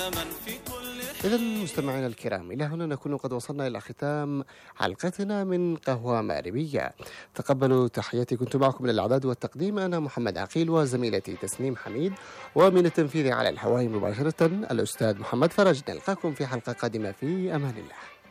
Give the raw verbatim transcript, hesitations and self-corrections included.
إذا مستمعينا الكرام، إلى هنا نكون قد وصلنا إلى ختام حلقتنا من قهوة مغربية. تقبلوا تحياتي، كنت معكم من الإعداد والتقديم أنا محمد عقيل وزميلتي تسنيم حميد، ومن التنفيذ على الهواء مباشرة الأستاذ محمد فرج. نلقاكم في حلقة قادمة في أمان الله.